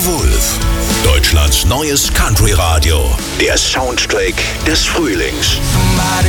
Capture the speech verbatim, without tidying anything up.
Wolf. Deutschlands neues Country-Radio. Der Soundtrack des Frühlings.